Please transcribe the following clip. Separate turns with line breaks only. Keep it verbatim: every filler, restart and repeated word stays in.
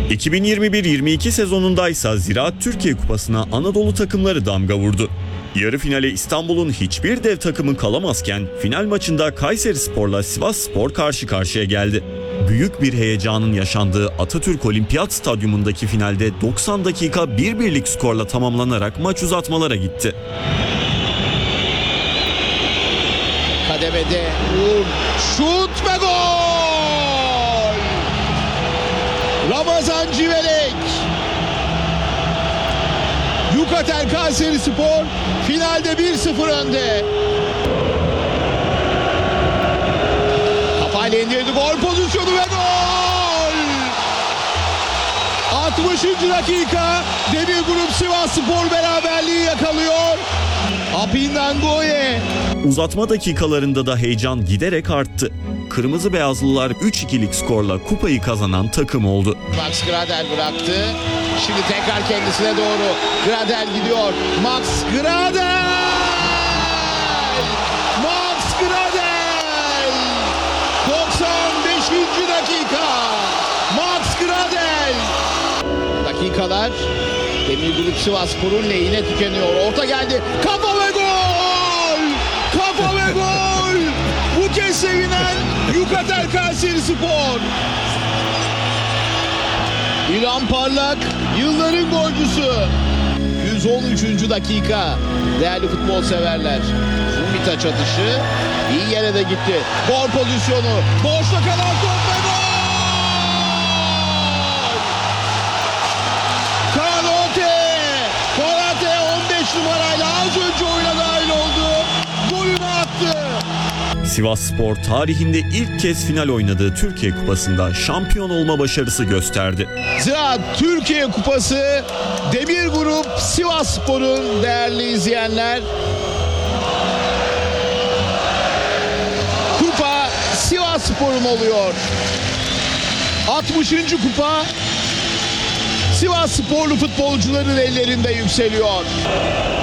iki bin yirmi bir yirmi iki sezonundaysa Ziraat Türkiye Kupası'na Anadolu takımları damga vurdu. Yarı finale İstanbul'un hiçbir dev takımı kalamazken final maçında Kayserispor'la Sivasspor karşı karşıya geldi. Büyük bir heyecanın yaşandığı Atatürk Olimpiyat Stadyumundaki finalde doksan dakika bir birlik skorla tamamlanarak maç uzatmalara gitti.
Kademede Uğur, şut ve gol! Ramazan Civelek. Yukatel Kayserispor finalde bir sıfır önde. Kafayla indirdi, gol pozisyonu ve gol! altmışıncı dakika Demir Grup Sivasspor beraberliği yakalıyor. Apindangoye.
Uzatma dakikalarında da heyecan giderek arttı. Kırmızı Beyazlılar üç ikilik skorla kupayı kazanan takım oldu.
Max Gradel bıraktı. Şimdi tekrar kendisine doğru. Gradel gidiyor. Max Gradel! Max Gradel! doksan beşinci dakika. Max Gradel! Dakikalar Demir Grup Sivasspor'un lehine tükeniyor. Orta geldi. Kafa ve gol! Kafa ve gol! Bu kez sevinen Yukatel Kayserispor. İlhan Parlak yılların golcüsü. yüz on üçüncü dakika. Değerli futbol severler. Bir taç atışı. İyi yere de gitti. Gol pozisyonu. Boşta kalan top ve gol! Kanate! Kanate on beş numarayla az önce oyuna dahil oldu. Golünü attı.
Sivasspor tarihinde ilk kez final oynadığı Türkiye Kupası'nda şampiyon olma başarısı gösterdi.
Ziraat Türkiye Kupası Demir Grup Sivasspor'un değerli izleyenler. Kupa Sivasspor'un oluyor. altmışıncı kupa Sivassporlu futbolcuların ellerinde yükseliyor.